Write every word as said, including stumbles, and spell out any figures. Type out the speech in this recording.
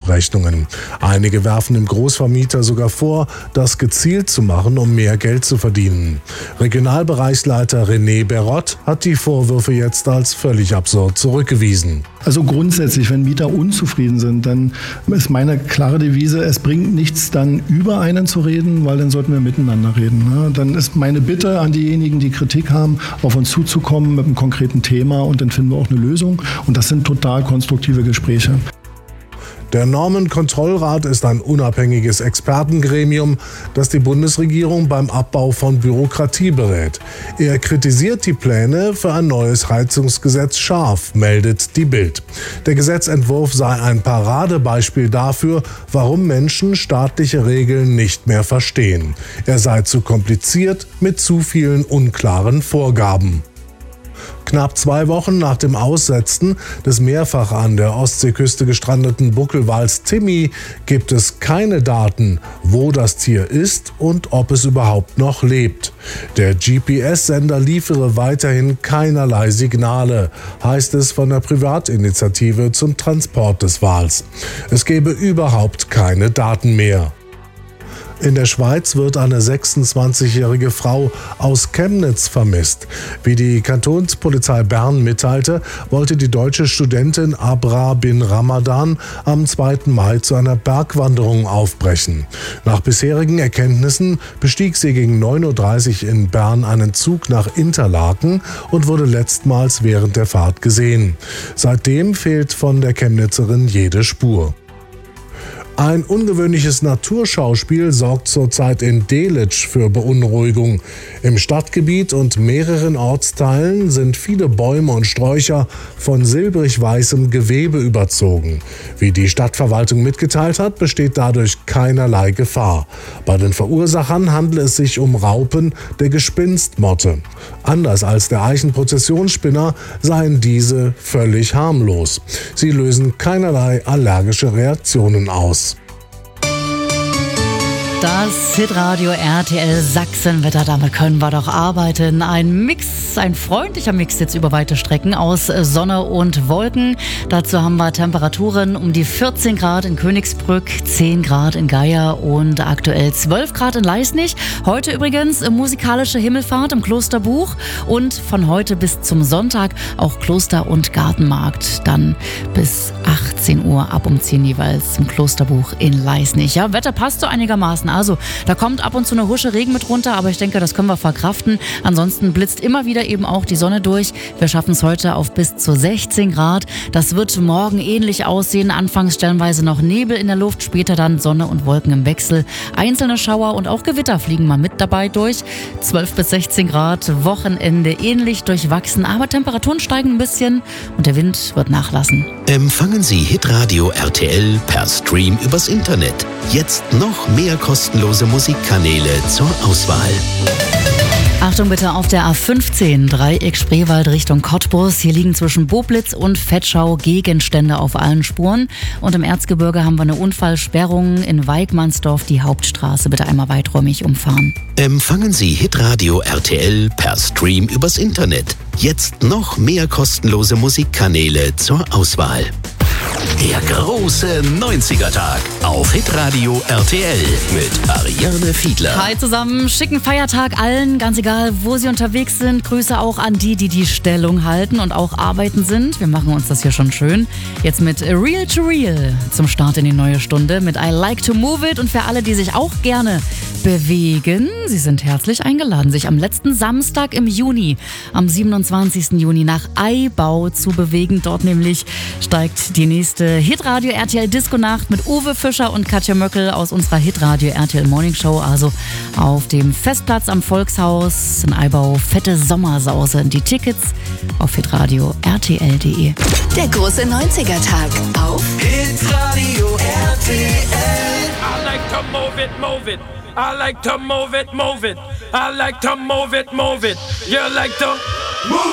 Abrechnungen. Einige werfen dem Großvermieter sogar vor, das gezielt zu machen, um mehr Geld zu verdienen. Regionalbereichsleiter René Berrott hat die Vorwürfe jetzt als völlig absurd zurückgewiesen. Also grundsätzlich, wenn Mieter unzufrieden sind, dann ist meine klare Devise, es bringt nichts, dann über einen zu reden, weil dann sollten wir miteinander reden. Dann ist meine Bitte an diejenigen, die Kritik haben, auf uns zuzukommen mit einem konkreten Thema und dann finden wir auch eine Lösung. Und das sind total konstruktive Gespräche. Der Normenkontrollrat ist ein unabhängiges Expertengremium, das die Bundesregierung beim Abbau von Bürokratie berät. Er kritisiert die Pläne für ein neues Heizungsgesetz scharf, meldet die Bild. Der Gesetzentwurf sei ein Paradebeispiel dafür, warum Menschen staatliche Regeln nicht mehr verstehen. Er sei zu kompliziert mit zu vielen unklaren Vorgaben. Knapp zwei Wochen nach dem Aussetzen des mehrfach an der Ostseeküste gestrandeten Buckelwals Timmy gibt es keine Daten, wo das Tier ist und ob es überhaupt noch lebt. Der G P S-Sender liefere weiterhin keinerlei Signale, heißt es von der Privatinitiative zum Transport des Wals. Es gebe überhaupt keine Daten mehr. In der Schweiz wird eine sechsundzwanzigjährige Frau aus Chemnitz vermisst. Wie die Kantonspolizei Bern mitteilte, wollte die deutsche Studentin Abra bin Ramadan am zweiten Mai zu einer Bergwanderung aufbrechen. Nach bisherigen Erkenntnissen bestieg sie gegen neun Uhr dreißig in Bern einen Zug nach Interlaken und wurde letztmals während der Fahrt gesehen. Seitdem fehlt von der Chemnitzerin jede Spur. Ein ungewöhnliches Naturschauspiel sorgt zurzeit in Delitzsch für Beunruhigung. Im Stadtgebiet und mehreren Ortsteilen sind viele Bäume und Sträucher von silbrig-weißem Gewebe überzogen. Wie die Stadtverwaltung mitgeteilt hat, besteht dadurch keinerlei Gefahr. Bei den Verursachern handelt es sich um Raupen der Gespinstmotte. Anders als der Eichenprozessionsspinner seien diese völlig harmlos. Sie lösen keinerlei allergische Reaktionen aus. Das Hitradio R T L Sachsenwetter, damit können wir doch arbeiten. Ein Mix, ein freundlicher Mix jetzt über weite Strecken aus Sonne und Wolken. Dazu haben wir Temperaturen um die vierzehn Grad in Königsbrück, zehn Grad in Geier und aktuell zwölf Grad in Leisnig. Heute übrigens musikalische Himmelfahrt im Klosterbuch und von heute bis zum Sonntag auch Kloster- und Gartenmarkt. Dann bis achtzehn Uhr ab um zehn jeweils zum Klosterbuch in Leisnig. Ja, Wetter passt so einigermaßen. Also, da kommt ab und zu eine Husche Regen mit runter, aber ich denke, das können wir verkraften. Ansonsten blitzt immer wieder eben auch die Sonne durch. Wir schaffen es heute auf bis zu sechzehn Grad. Das wird morgen ähnlich aussehen. Anfangs stellenweise noch Nebel in der Luft, später dann Sonne und Wolken im Wechsel. Einzelne Schauer und auch Gewitter fliegen mal mit dabei durch. zwölf bis sechzehn Grad, Wochenende ähnlich durchwachsen, aber Temperaturen steigen ein bisschen und der Wind wird nachlassen. Empfangen Sie Hitradio R T L per Stream übers Internet. Jetzt noch mehr kostenlose Musikkanäle zur Auswahl. Achtung bitte auf der A fünfzehn, Dreieck Spreewald Richtung Cottbus. Hier liegen zwischen Boblitz und Vetschau Gegenstände auf allen Spuren. Und im Erzgebirge haben wir eine Unfallsperrung in Weigmannsdorf, die Hauptstraße. Bitte einmal weiträumig umfahren. Empfangen Sie Hitradio R T L per Stream übers Internet. Jetzt noch mehr kostenlose Musikkanäle zur Auswahl. Der große neunziger-Tag auf Hitradio R T L mit Ariane Fiedler. Hi zusammen, schicken Feiertag allen, ganz egal, wo sie unterwegs sind. Grüße auch an die, die die Stellung halten und auch arbeiten sind. Wir machen uns das hier schon schön. Jetzt mit Real to Real zum Start in die neue Stunde mit I Like to Move It. Und für alle, die sich auch gerne bewegen, sie sind herzlich eingeladen, sich am letzten Samstag im Juni, am siebenundzwanzigsten Juni nach Aibau zu bewegen. Dort nämlich steigt die nächste Hitradio R T L Disco Nacht mit Uwe Fischer und Katja Möckel aus unserer Hitradio R T L Morning Show, also auf dem Festplatz am Volkshaus in Aibau. Fette Sommersause. Die Tickets auf hitradio r t l punkt d e. Der große neunziger-Tag auf Hitradio R T L. I like to move it, move it. I like to move it, move it. I like to move it, move it. You like to move